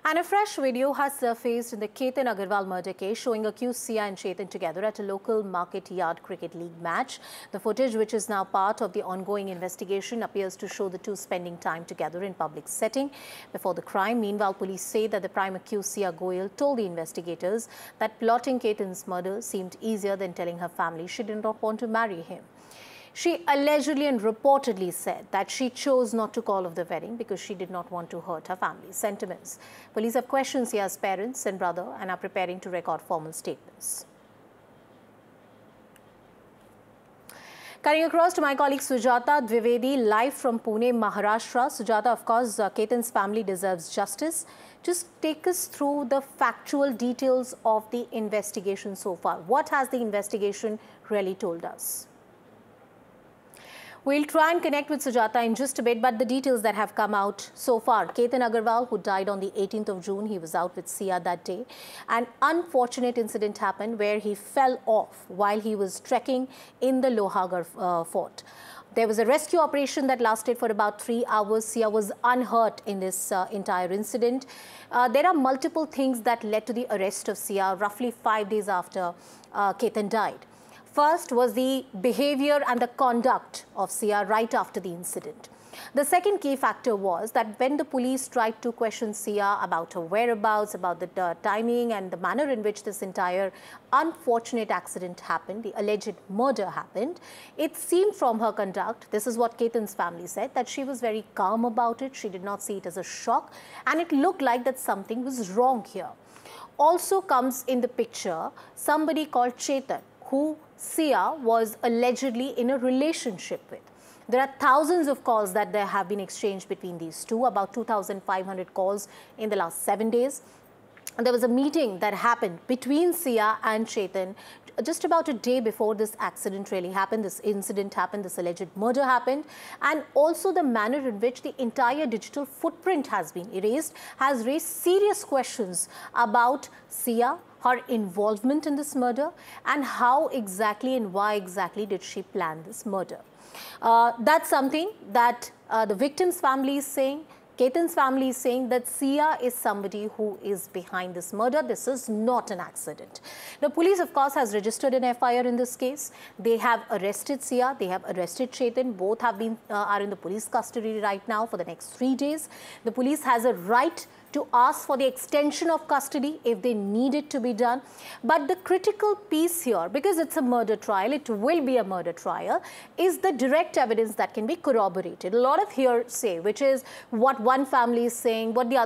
And a fresh video has surfaced in the Ketan Agarwal murder case showing accused Sia and Chetan together at a local Market Yard Cricket League match. The footage, which is now part of the ongoing investigation, appears to show the two spending time together in public setting before the crime. Meanwhile, police say that the prime accused Sia Goyal told the investigators that plotting Ketan's murder seemed easier than telling her family she did not want to marry him. She allegedly and reportedly said that she chose not to call off the wedding because she did not want to hurt her family's sentiments. Police have questioned Sia's parents and brother and are preparing to record formal statements. Cutting across to my colleague Sujata Dwivedi, live from Pune, Maharashtra. Sujata, of course, Ketan's family deserves justice. Just take us through the factual details of the investigation so far. What has the investigation really told us? We'll try and connect with Sujata in just a bit, but the details that have come out so far. Ketan Agarwal, who died on the 18th of June, he was out with Sia that day. An unfortunate incident happened where he fell off while he was trekking in the Lohagarh fort. There was a rescue operation that lasted for about 3 hours. Sia was unhurt in this entire incident. There are multiple things that led to the arrest of Sia roughly 5 days after Ketan died. First was the behavior and the conduct of Sia right after the incident. The second key factor was that when the police tried to question Sia about her whereabouts, about the timing and the manner in which this entire unfortunate accident happened, the alleged murder happened, it seemed from her conduct, this is what Ketan's family said, that she was very calm about it. She did not see it as a shock, and it looked like that something was wrong here. Also comes in the picture somebody called Chetan, who Sia was allegedly in a relationship with. There are thousands of calls that there have been exchanged between these two, about 2,500 calls in the last 7 days. And there was a meeting that happened between Sia and Chetan just about a day before this accident really happened, this incident happened, this alleged murder happened. And also the manner in which the entire digital footprint has been erased has raised serious questions about Sia, her involvement in this murder, and how exactly and why exactly did she plan this murder. That's something that the victim's family is saying. Ketan's family is saying that Sia is somebody who is behind this murder. This is not an accident. The police, of course, has registered an FIR in this case. They have arrested Sia. They have arrested Chetan. Both have been are in the police custody right now for the next 3 days. The police has a right to ask for the extension of custody if they need it to be done. But the critical piece here, because it's a murder trial, it will be a murder trial, is the direct evidence that can be corroborated. A lot of hearsay, which is what one family is saying, what the other